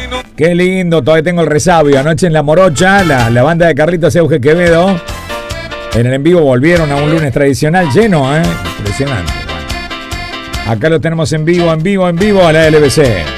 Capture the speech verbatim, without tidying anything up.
Qué lindo, todavía tengo el resabio. Anoche en La Morocha, la, la banda de Carlitos Euge Quevedo, en el en vivo volvieron a un lunes tradicional lleno, ¿eh? Impresionante. Bueno. Acá lo tenemos en vivo, en vivo, en vivo a la L B C.